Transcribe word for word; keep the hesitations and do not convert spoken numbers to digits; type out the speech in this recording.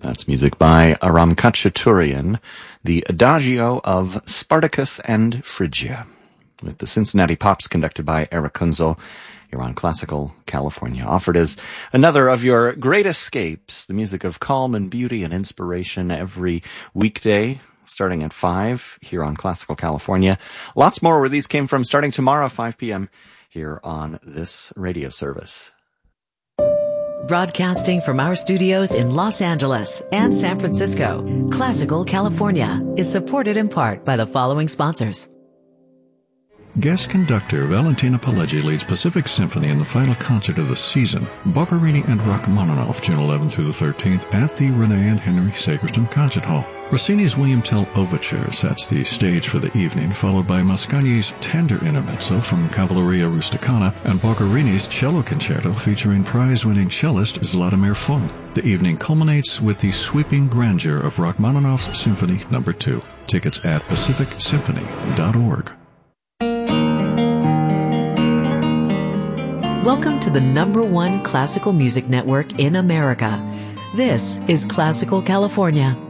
That's music by Aram Khachaturian, the Adagio of Spartacus and Phrygia, with the Cincinnati Pops conducted by Eric Kunzel. You're on Classical California, offered as another of your great escapes, the music of calm and beauty and inspiration every weekday, starting at five here on Classical California. Lots more where these came from starting tomorrow, five p.m. here on this radio service. Broadcasting from our studios in Los Angeles and San Francisco, Classical California is supported in part by the following sponsors. Guest conductor Valentina Pileggi leads Pacific Symphony in the final concert of the season. Boccherini and Rachmaninoff, June eleventh through the thirteenth, at the Renee and Henry Sagerstrom Concert Hall. Rossini's William Tell Overture sets the stage for the evening, followed by Mascagni's Tender Intermezzo from Cavalleria Rusticana and Boccherini's Cello Concerto featuring prize-winning cellist Zlatomir Fung. The evening culminates with the sweeping grandeur of Rachmaninoff's Symphony Number two. Tickets at pacific symphony dot org. Welcome to the number one classical music network in America. This is Classical California.